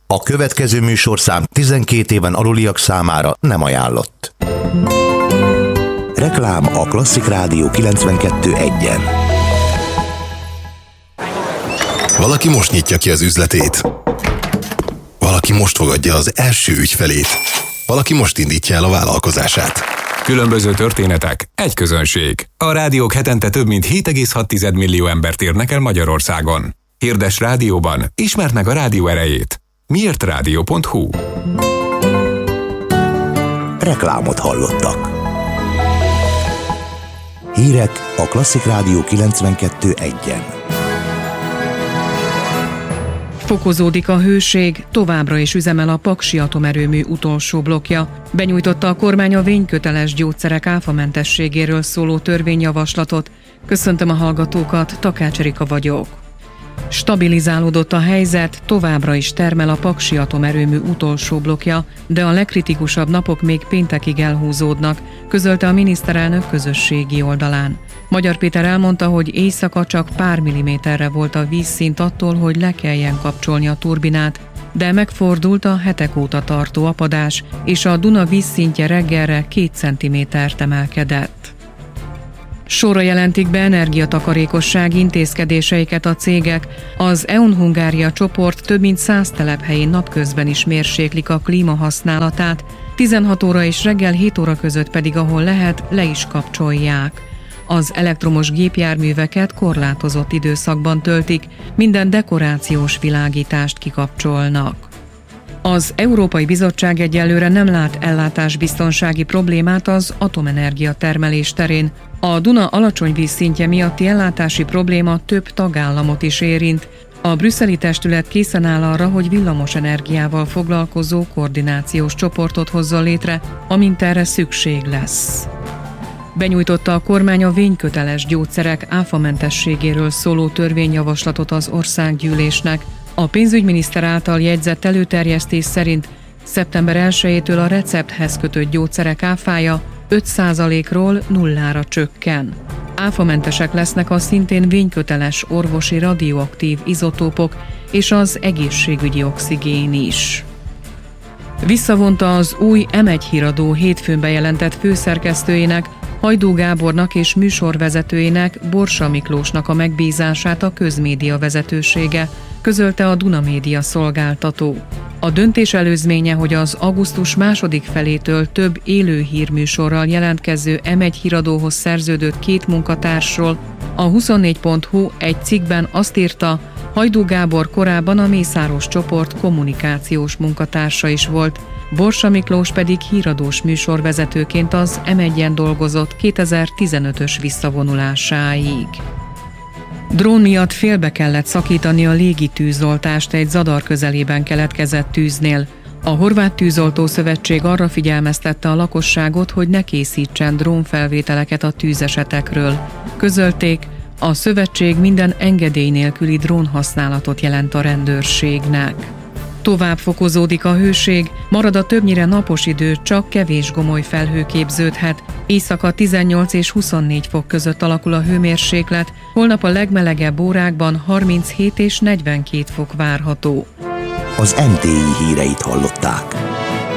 A következő műsorszám 12 éven aluliak számára nem ajánlott. Reklám a Klasszik Rádió 92.1-en. Valaki most nyitja ki az üzletét. Valaki most fogadja az első ügyfelét. Valaki most indítja el a vállalkozását. Különböző történetek, egy közönség. A rádiók hetente több mint 7,6 millió embert érnek el Magyarországon. Hirdes rádióban, ismerd meg a rádió erejét. miértradio.hu. Reklámot hallottak. Hírek a Klasszik Rádió 92.1-en. Fokozódik a hőség, továbbra is üzemel a Paksi atomerőmű utolsó blokkja. Benyújtotta a kormány a vényköteles gyógyszerek áfamentességéről szóló törvényjavaslatot. Köszöntöm a hallgatókat, Takács Erika vagyok. Stabilizálódott a helyzet, továbbra is termel a Paksi atomerőmű utolsó blokkja, de a legkritikusabb napok még péntekig elhúzódnak, közölte a miniszterelnök közösségi oldalán. Magyar Péter elmondta, hogy éjszaka csak pár milliméterre volt a vízszint attól, hogy le kelljen kapcsolni a turbinát, de megfordult a hetek óta tartó apadás, és a Duna vízszintje reggelre 2 centimétert emelkedett. Sorra jelentik be energiatakarékosság intézkedéseiket a cégek. Az E.ON Hungária csoport több mint 100 telephelyén napközben is mérséklik a klímahasználatát, 16 óra és reggel 7 óra között pedig, ahol lehet, le is kapcsolják. Az elektromos gépjárműveket korlátozott időszakban töltik, minden dekorációs világítást kikapcsolnak. Az Európai Bizottság egyelőre nem lát ellátásbiztonsági problémát az atomenergia termelés terén. A Duna alacsony vízszintje miatti ellátási probléma több tagállamot is érint. A brüsszeli testület készen áll arra, hogy villamos energiával foglalkozó koordinációs csoportot hozzon létre, amint erre szükség lesz. Benyújtotta a kormány a vényköteles gyógyszerek áfamentességéről szóló törvényjavaslatot az országgyűlésnek. A pénzügyminiszter által jegyzett előterjesztés szerint szeptember 1-től a recepthez kötött gyógyszerek áfája 5%-ról 0-ra csökken. Áfamentesek lesznek a szintén vényköteles orvosi radioaktív izotópok és az egészségügyi oxigén is. Visszavonta az új M1 híradó hétfőn bejelentett főszerkesztőjének, Hajdú Gábornak és műsorvezetőjének, Borsa Miklósnak a megbízását a közmédia vezetősége, közölte a Duna Média szolgáltató. A döntés előzménye, hogy az augusztus második felétől több élő hírműsorral jelentkező M1 híradóhoz szerződött 2 munkatársról a 24.hu egy cikkben azt írta, Hajdú Gábor korábban a Mészáros csoport kommunikációs munkatársa is volt, Borsa Miklós pedig híradós műsorvezetőként az M1-en dolgozott 2015-ös visszavonulásáig. Drón miatt félbe kellett szakítani a légitűzoltást egy Zadar közelében keletkezett tűznél. A Horvát Tűzoltó Szövetség arra figyelmeztette a lakosságot, hogy ne készítsen drónfelvételeket a tűzesetekről. Közölték, a szövetség minden engedély nélküli drónhasználatot jelent a rendőrségnek. Tovább fokozódik a hőség, marad a többnyire napos idő, csak kevés gomoly felhő képződhet. Éjszaka 18 és 24 fok között alakul a hőmérséklet, holnap a legmelegebb órákban 37 és 42 fok várható. Az NTI híreit hallották.